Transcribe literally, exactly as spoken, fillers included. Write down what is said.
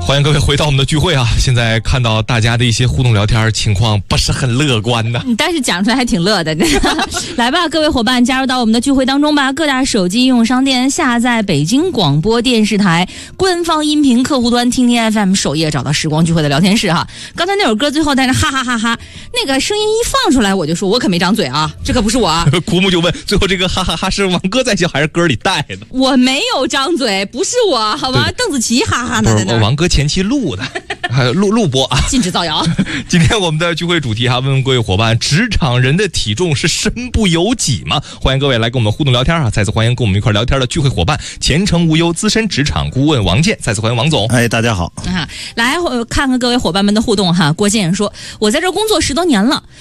欢迎各位回到我们的聚会啊！现在看到大家的一些互动聊天情况不是很乐观的， 但是讲出来还挺乐的。来吧，各位伙伴，加入到我们的聚会当中吧！各大手机应用商店下载北京广播电视台官方音频客户端，听听 F M 首页找到时光聚会的聊天室哈。刚才那首歌最后带着哈哈哈哈，那个声音一放出来，我就说我可没张嘴啊，这可不是我啊。 古木就问，最后这个哈哈哈是王哥在笑还是歌里带的？ 我没有张嘴，不是我，好吧？邓紫棋哈哈呢在那。 王哥前期录的。还有录录播啊， 禁止造谣。 今天我们的聚会主题哈，问问各位伙伴，职场人的体重是身不由己吗？欢迎各位来跟我们互动聊天啊！再次欢迎跟我们一块聊天的聚会伙伴，前程无忧资深职场顾问王健，再次欢迎王总。 哎，大家好啊！来看看各位伙伴们的互动哈。郭健说，我在这工作十多年了，